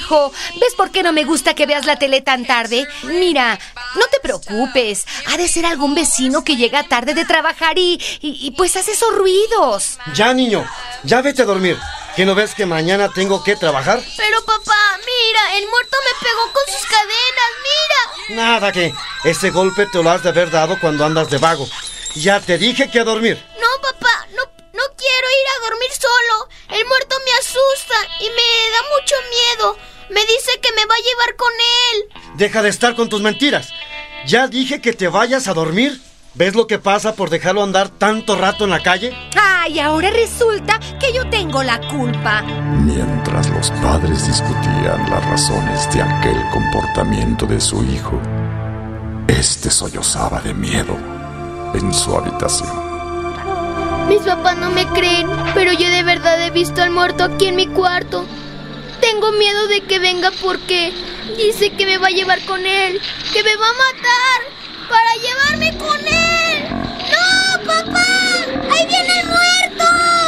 hijo. ¿Ves por qué no me gusta que veas la tele tan tarde? Mira, no te preocupes. Ha de ser algún vecino que llega tarde de trabajar y pues hace esos ruidos. Ya, niño, ya vete a dormir. ¿Que no ves que mañana tengo que trabajar? Pero papá, mira, el muerto me pegó con sus cadenas, mira. Nada, que ese golpe te lo has de haber dado cuando andas de vago. Ya te dije que a dormir. No, papá, no quiero ir a dormir solo. El muerto me asusta y me da mucho miedo. Me dice que me va a llevar con él. Deja de estar con tus mentiras. Ya dije que te vayas a dormir. ¿Ves lo que pasa por dejarlo andar tanto rato en la calle? Ay, ahora resulta que yo tengo la culpa. Mientras los padres discutían las razones de aquel comportamiento de su hijo, este sollozaba de miedo en su habitación. Mis papás no me creen, pero yo de verdad he visto al muerto aquí en mi cuarto. Tengo miedo de que venga porque dice que me va a llevar con él, que me va a matar para llevarme con él. ¡No, papá! ¡Ahí viene el muerto!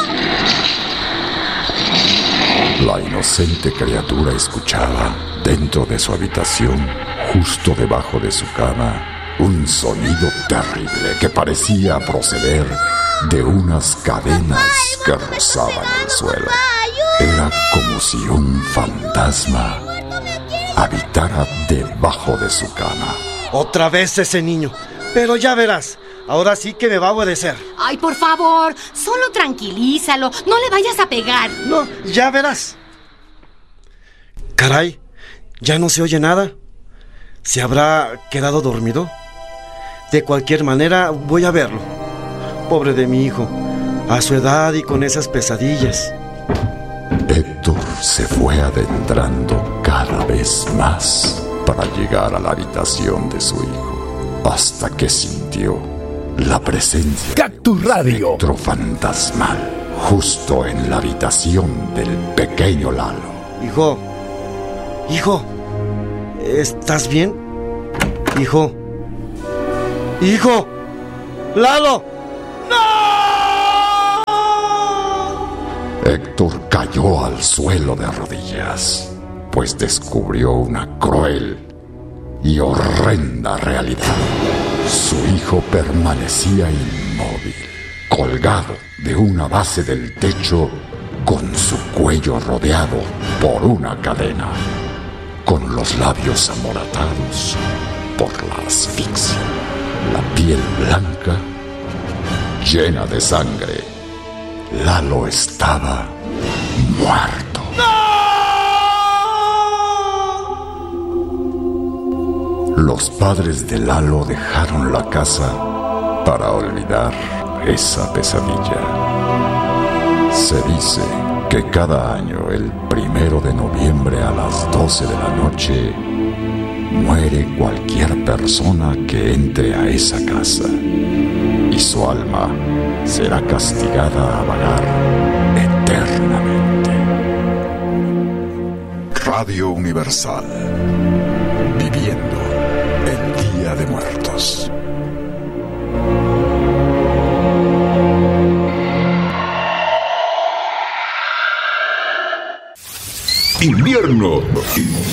La inocente criatura escuchaba, dentro de su habitación, justo debajo de su cama, un sonido terrible que parecía proceder de unas cadenas que rozaban el suelo. Era como si un fantasma habitara debajo de su cama. Otra vez ese niño. Pero ya verás, ahora sí que me va a obedecer. Ay, por favor, solo tranquilízalo. No le vayas a pegar. No, ya verás. Caray, ya no se oye nada. ¿Se habrá quedado dormido? De cualquier manera, voy a verlo. Pobre de mi hijo, a su edad y con esas pesadillas. Héctor se fue adentrando cada vez más para llegar a la habitación de su hijo, hasta que sintió la presencia Cactus Radio. espectro fantasmal justo en la habitación del pequeño Lalo. Hijo, ¿estás bien? Hijo, Lalo. Héctor cayó al suelo de rodillas, pues descubrió una cruel y horrenda realidad. Su hijo permanecía inmóvil, colgado de una base del techo, con su cuello rodeado por una cadena, con los labios amoratados por la asfixia, la piel blanca, llena de sangre. Lalo estaba muerto. Los padres de Lalo dejaron la casa para olvidar esa pesadilla. Se dice que cada año, el 1 de noviembre a las 12 de la noche, muere cualquier persona que entre a esa casa, y su alma será castigada a vagar eternamente. Radio Universal, viviendo el Día de Muertos. Invierno